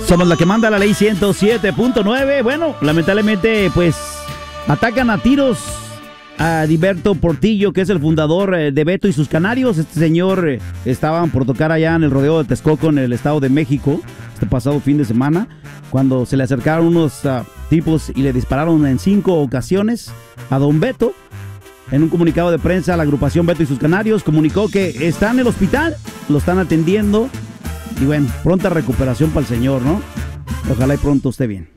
Somos la que manda la ley 107.9. Bueno, lamentablemente, pues, atacan a tiros a Heriberto Portillo, que es el fundador de Beto y sus Canarios. Este señor estaban por tocar allá en el rodeo de Texcoco, en el Estado de México, este pasado fin de semana, cuando se le acercaron unos tipos y le dispararon en 5 ocasiones a don Beto. En un comunicado de prensa, la agrupación Beto y sus Canarios comunicó que está en el hospital, lo están atendiendo y bueno, pronta recuperación para el señor, ¿no? Ojalá y pronto esté bien.